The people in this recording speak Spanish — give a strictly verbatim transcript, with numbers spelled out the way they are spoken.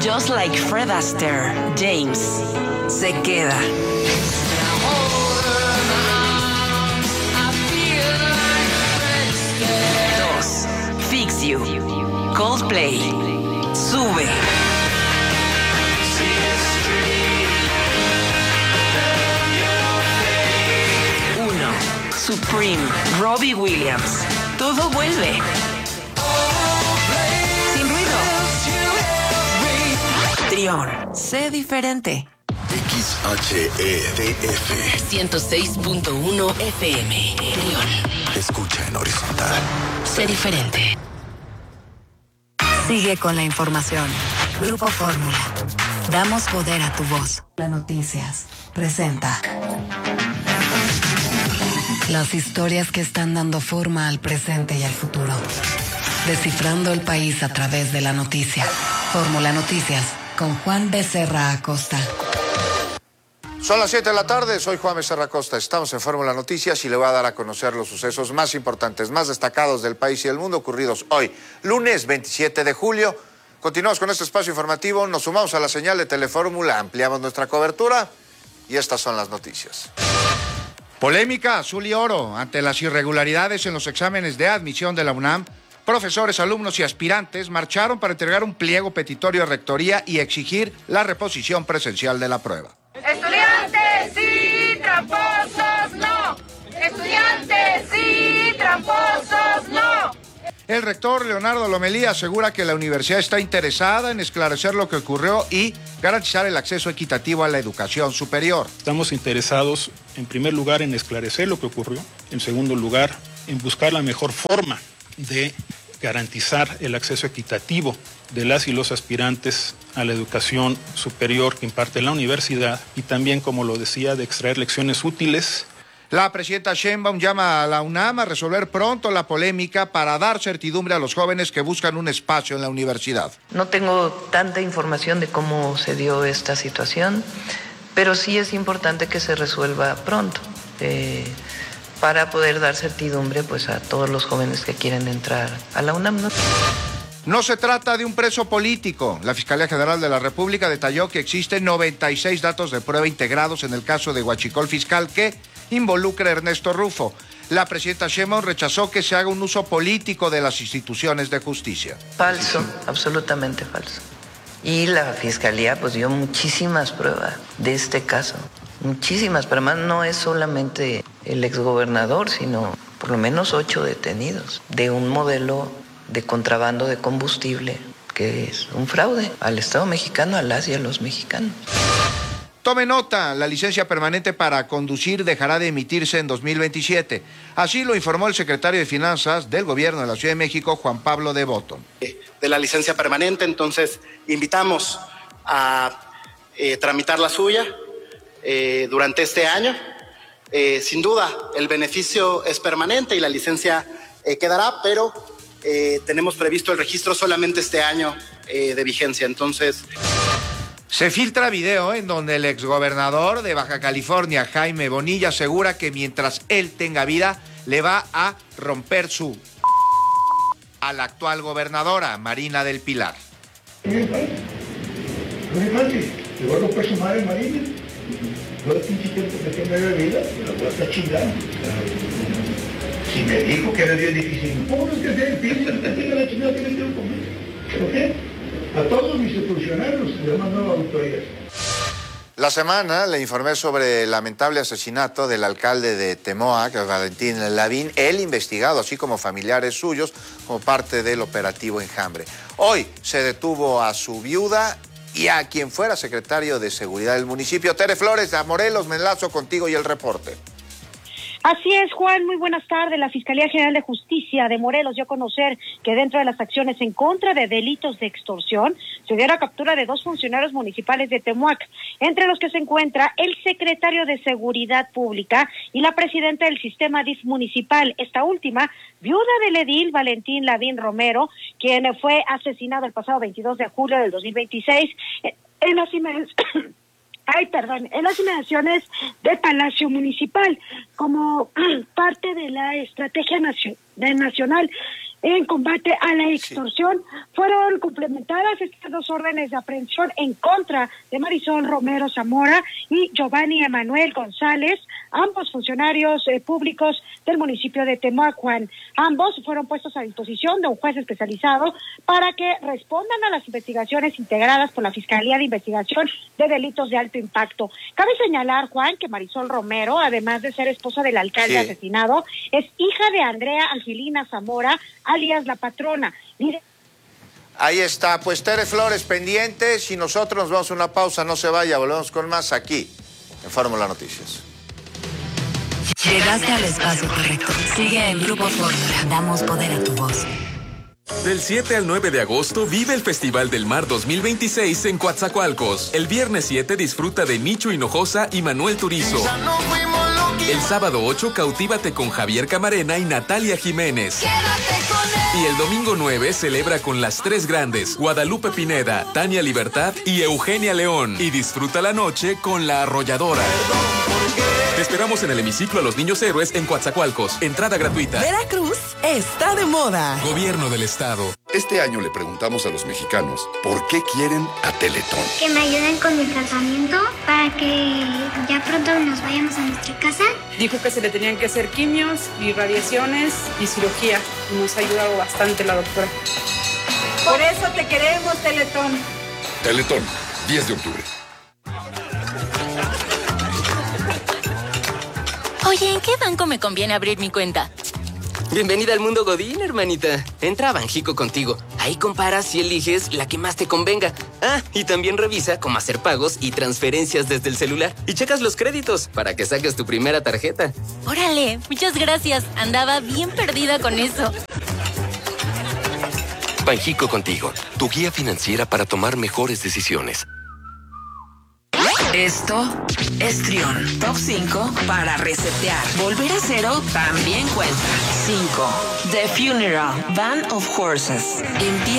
Just like Fred Astaire, James se queda. Dos, Fix You, Coldplay, sube. Uno, Supreme, Robbie Williams, todo vuelve. Sin ruido. Trión, sé diferente. X H E D F ciento seis punto uno F M. Trión. Escucha en horizontal. Sé diferente. Sigue con la información. Grupo Fórmula. Damos poder a tu voz. Las noticias. Presenta. Las historias que están dando forma al presente y al futuro. Descifrando el país a través de la noticia. Fórmula Noticias. Con Juan Becerra Acosta. Son las siete de la tarde, soy Juan Becerra Acosta. Estamos en Fórmula Noticias y le voy a dar a conocer los sucesos más importantes, más destacados del país y del mundo ocurridos hoy, lunes veintisiete de julio. Continuamos con este espacio informativo, nos sumamos a la señal de Telefórmula, ampliamos nuestra cobertura y estas son las noticias. Polémica azul y oro ante las irregularidades en los exámenes de admisión de la UNAM. Profesores, alumnos y aspirantes marcharon para entregar un pliego petitorio a Rectoría y exigir la reposición presencial de la prueba. Estudiantes sí, tramposos no. Estudiantes sí, tramposos no. El rector Leonardo Lomelí asegura que la universidad está interesada en esclarecer lo que ocurrió y garantizar el acceso equitativo a la educación superior. Estamos interesados, en primer lugar, en esclarecer lo que ocurrió. En segundo lugar, en buscar la mejor forma de garantizar el acceso equitativo de las y los aspirantes a la educación superior que imparte la universidad y también, como lo decía, de extraer lecciones útiles. La presidenta Sheinbaum llama a la UNAM a resolver pronto la polémica para dar certidumbre a los jóvenes que buscan un espacio en la universidad. No tengo tanta información de cómo se dio esta situación, pero sí es importante que se resuelva pronto. Eh, para poder dar certidumbre pues a todos los jóvenes que quieren entrar a la UNAM, ¿no? No se trata de un preso político. La Fiscalía General de la República detalló que existen noventa y seis datos de prueba integrados en el caso de Huachicol Fiscal que involucra a Ernesto Rufo. La presidenta Sheinbaum rechazó que se haga un uso político de las instituciones de justicia. Falso, absolutamente falso. Y la Fiscalía pues dio muchísimas pruebas de este caso. Muchísimas, pero además no es solamente el exgobernador, sino por lo menos ocho detenidos de un modelo de contrabando de combustible que es un fraude al Estado mexicano, a las y a los mexicanos. Tome nota, la licencia permanente para conducir dejará de emitirse en dos mil veintisiete. Así lo informó el secretario de Finanzas del Gobierno de la Ciudad de México, Juan Pablo Devoto. De la licencia permanente, entonces invitamos a eh, tramitar la suya eh, durante este año. Eh, sin duda, el beneficio es permanente y la licencia eh, quedará, pero eh, tenemos previsto el registro solamente este año eh, de vigencia, entonces... Se filtra video en donde el exgobernador de Baja California, Jaime Bonilla, asegura que mientras él tenga vida, le va a romper su... a la actual gobernadora, Marina del Pilar. No es fácil, no es fácil, le voy a romper su madre, Marina. Todo el pinche tiempo que tenga de vida, me la voy a estar chingando. Si me dijo que era bien difícil, ¿cómo no es que sea difícil? Que tenga la chingada que le tengo conmigo. ¿Pero qué? A todos mis funcionarios le mando auditorías. La semana le informé sobre el lamentable asesinato del alcalde de Temoac, Valentín Lavín, él investigado, así como familiares suyos, como parte del operativo Enjambre. Hoy se detuvo a su viuda y a quien fuera secretario de Seguridad del municipio. Tere Flores, a Morelos, me enlazo contigo y el reporte. Así es, Juan, muy buenas tardes. La Fiscalía General de Justicia de Morelos dio a conocer que dentro de las acciones en contra de delitos de extorsión se dio la captura de dos funcionarios municipales de Temoac, entre los que se encuentra el secretario de Seguridad Pública y la presidenta del sistema D I F municipal, esta última, viuda del edil Valentín Lavín Romero, quien fue asesinado el pasado veintidós de julio del dos mil veintiséis en las inmediaciones... Ay, perdón, en las inmediaciones del Palacio Municipal, como parte de la estrategia nacional, nacional en combate a la extorsión. Sí. Fueron complementadas estas dos órdenes de aprehensión en contra de Marisol Romero Zamora y Giovanni Emanuel González, ambos funcionarios eh, públicos del municipio de Temuacuán. Ambos fueron puestos a disposición de un juez especializado para que respondan a las investigaciones integradas por la Fiscalía de Investigación de Delitos de Alto Impacto. Cabe señalar, Juan, que Marisol Romero, además de ser esposa del alcalde sí. asesinado, es hija de Andrea Angelina Zamora, alias La Patrona. Mire. Ahí está, pues Tere Flores pendientes y nosotros nos vamos a una pausa, no se vaya, volvemos con más aquí en Fórmula Noticias. Llegaste al espacio correcto. Sigue en Grupo Fórmula. Damos poder a tu voz. Del siete al nueve de agosto vive el Festival del Mar dos mil veintiséis en Coatzacoalcos. El viernes siete disfruta de Nicho Hinojosa y Manuel Turizo. El sábado ocho cautívate con Javier Camarena y Natalia Jiménez. Y el domingo nueve celebra con las tres grandes, Guadalupe Pineda, Tania Libertad y Eugenia León. Y disfruta la noche con La Arrolladora. Te esperamos en el hemiciclo a los Niños Héroes en Coatzacoalcos. Entrada gratuita. Veracruz está de moda. Gobierno del Estado. Este año le preguntamos a los mexicanos por qué quieren a Teletón. Que me ayuden con mi tratamiento para que ya pronto nos vayamos a nuestra casa. Dijo que se le tenían que hacer quimios y radiaciones y cirugía. Nos ha ayudado bastante la doctora. Por eso te queremos, Teletón. Teletón, diez de octubre. Oye, ¿en qué banco me conviene abrir mi cuenta? Bienvenida al mundo Godín, hermanita. Entra a Banjico Contigo. Ahí comparas y eliges la que más te convenga. Ah, y también revisa cómo hacer pagos y transferencias desde el celular. Y checas los créditos para que saques tu primera tarjeta. Órale, muchas gracias. Andaba bien perdida con eso. Banjico Contigo, tu guía financiera para tomar mejores decisiones. Esto es Trión. Top cinco para resetear. Volver a cero también cuenta. cinco. The Funeral, Band of Horses. Empieza